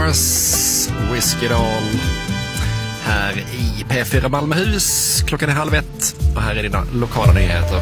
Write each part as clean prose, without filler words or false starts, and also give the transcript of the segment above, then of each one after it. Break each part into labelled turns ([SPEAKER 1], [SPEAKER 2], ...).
[SPEAKER 1] Mars, Whiskey Doll. Här i P4 Malmöhus. Klockan är 12:30 och här är dina lokala nyheter.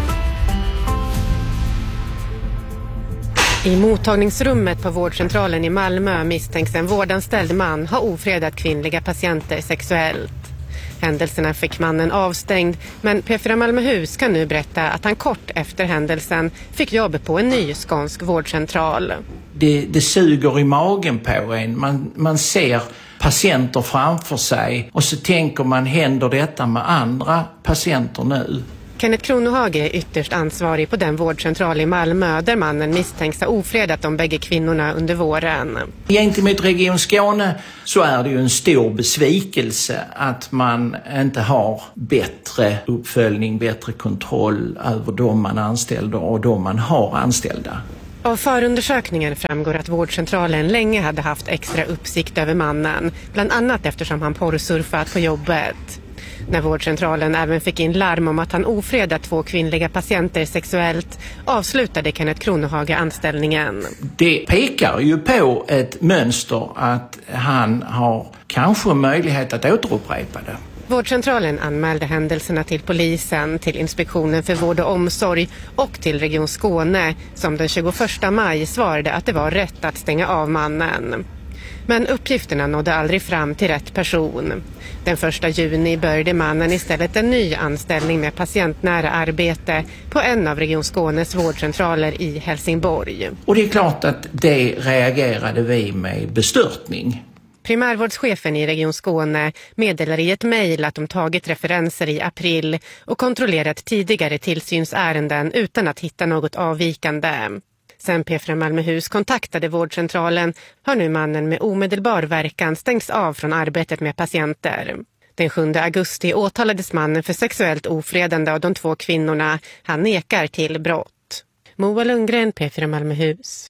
[SPEAKER 2] I mottagningsrummet på vårdcentralen i Malmö misstänks en vårdanställd man ha ofredat kvinnliga patienter sexuellt. Händelserna fick mannen avstängd, men P4 Malmöhus kan nu berätta att han kort efter händelsen fick jobb på en ny skånsk vårdcentral.
[SPEAKER 3] Det suger i magen på en. Man ser patienter framför sig och så tänker man, händer detta med andra patienter nu?
[SPEAKER 2] Kenneth Kronohage är ytterst ansvarig på den vårdcentral i Malmö där mannen misstänks ha ofredat de bägge kvinnorna under våren.
[SPEAKER 3] Gentemot Region Skåne så är det ju en stor besvikelse att man inte har bättre uppföljning, bättre kontroll över de man anställde och de man har anställda.
[SPEAKER 2] Av förundersökningen framgår att vårdcentralen länge hade haft extra uppsikt över mannen, bland annat eftersom han porrsurfat på jobbet. När vårdcentralen även fick in larm om att han ofredat 2 kvinnliga patienter sexuellt avslutade Kenneth Kronohage anställningen.
[SPEAKER 3] Det pekar ju på ett mönster att han har kanske möjlighet att återupprepa det.
[SPEAKER 2] Vårdcentralen anmälde händelserna till polisen, till Inspektionen för vård och omsorg och till Region Skåne som den 21 maj svarade att det var rätt att stänga av mannen. Men uppgifterna nådde aldrig fram till rätt person. Den 1 juni började mannen istället en ny anställning med patientnära arbete på en av Region Skånes vårdcentraler i Helsingborg.
[SPEAKER 3] Och det är klart att det reagerade vi med bestörtning.
[SPEAKER 2] Primärvårdschefen i Region Skåne meddelar i ett mejl att de tagit referenser i april och kontrollerat tidigare tillsynsärenden utan att hitta något avvikande. Sen P4 Malmöhus kontaktade vårdcentralen har nu mannen med omedelbar verkan stängts av från arbetet med patienter. Den 7 augusti åtalades mannen för sexuellt ofredande av de 2 kvinnorna. Han nekar till brott. Moa Lundgren, P4 Malmöhus.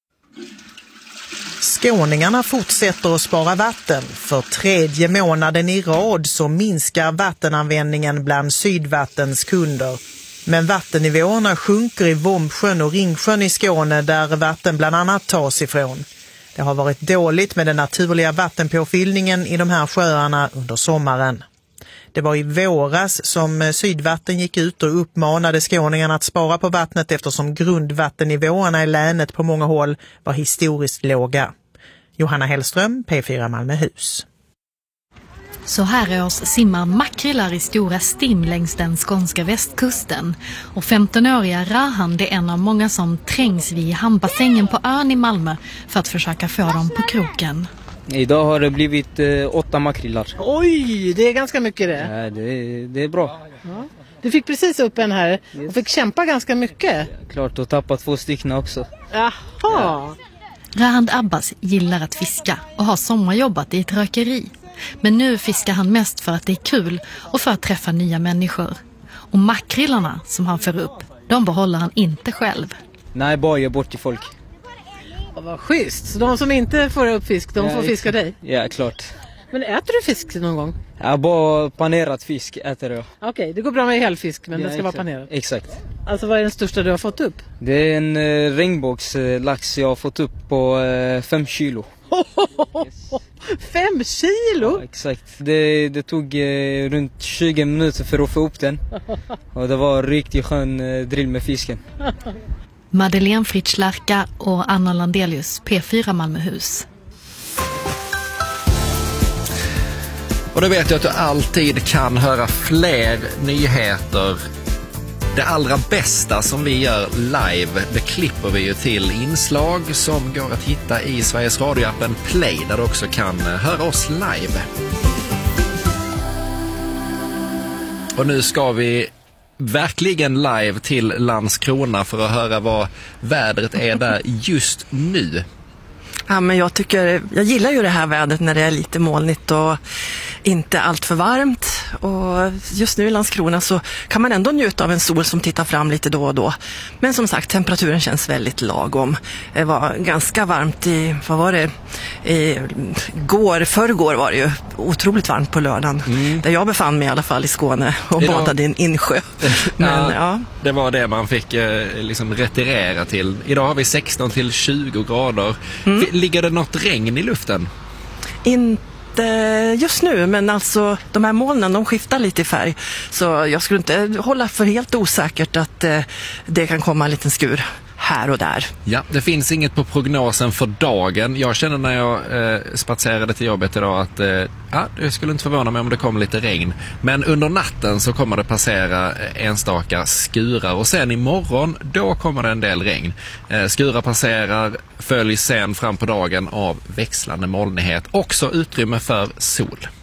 [SPEAKER 4] Skåningarna fortsätter att spara vatten. För 3:e månaden i rad så minskar vattenanvändningen bland Sydvattens kunder. Men vattennivåerna sjunker i Vombsjön och Ringsjön i Skåne där vatten bland annat tas ifrån. Det har varit dåligt med den naturliga vattenpåfyllningen i de här sjöarna under sommaren. Det var i våras som Sydvatten gick ut och uppmanade skåningarna att spara på vattnet eftersom grundvattennivåerna i länet på många håll var historiskt låga. Johanna Hellström, P4 Malmöhus.
[SPEAKER 5] Så här års simmar makrillar i stora stim längs den skånska västkusten. Och 15-åriga Rahan är en av många som trängs vid hamnbassängen på ön i Malmö för att försöka få dem på kroken.
[SPEAKER 6] Idag har det blivit 8 makrillar.
[SPEAKER 7] Oj, det är ganska mycket det.
[SPEAKER 6] Ja, det är bra.
[SPEAKER 7] Ja. Du fick precis upp en här och fick kämpa ganska mycket.
[SPEAKER 6] Klart, och tappa 2 stycken också.
[SPEAKER 7] Jaha.
[SPEAKER 6] Ja.
[SPEAKER 5] Rahand Abbas gillar att fiska och har sommarjobbat i ett rökeri. Men nu fiskar han mest för att det är kul och för att träffa nya människor. Och makrillarna som han för upp, de behåller han inte själv.
[SPEAKER 6] Nej, bara ge bort till folk.
[SPEAKER 7] Vad schysst. Så de som inte får upp fisk, de får fiska dig?
[SPEAKER 6] Ja, klart.
[SPEAKER 7] Men äter du fisk någon gång?
[SPEAKER 6] Ja, bara panerat fisk äter jag.
[SPEAKER 7] Okej, det går bra med helfisk, men det ska vara panerat.
[SPEAKER 6] Exakt.
[SPEAKER 7] Alltså vad är den största du har fått upp?
[SPEAKER 6] Det är en regnbågslax jag har fått upp på 5 kilo.
[SPEAKER 7] Yes. 5 kilo?
[SPEAKER 6] Ja, exakt. Det tog runt 20 minuter för att få upp den. Och det var riktigt skön drill med fisken.
[SPEAKER 5] Madeleine Fritschlarka och Anna Landelius, P4 Malmöhus.
[SPEAKER 1] Och då vet jag att du alltid kan höra fler nyheter. Det allra bästa som vi gör live, det klipper vi ju till inslag som går att hitta i Sveriges Radio-appen Play, där du också kan höra oss live. Och nu ska vi verkligen live till Landskrona för att höra vad vädret är där just nu.
[SPEAKER 8] Ja, men jag gillar ju det här vädret när det är lite molnigt och inte allt för varmt. Och just nu i Landskrona så kan man ändå njuta av en sol som tittar fram lite då och då. Men som sagt, temperaturen känns väldigt lagom. Det var ganska varmt i, förrgår var det ju otroligt varmt på lördagen. Där jag befann mig i alla fall i Skåne och badade i en insjö. Men,
[SPEAKER 1] det var det man fick liksom retirera till. Idag har vi 16 till 20 grader. Ligger det något regn i luften?
[SPEAKER 8] Inte just nu, men alltså de här molnen, de skiftar lite i färg. Så jag skulle inte hålla för helt osäkert att det kan komma en liten skur här och där.
[SPEAKER 1] Ja, det finns inget på prognosen för dagen. Jag känner när jag spatserade till jobbet idag att jag skulle inte förvåna mig om det kommer lite regn. Men under natten så kommer det passera enstaka skurar och sen imorgon då kommer det en del regn. Skurar passerar, följs sen fram på dagen av växlande molnighet. Också utrymme för sol.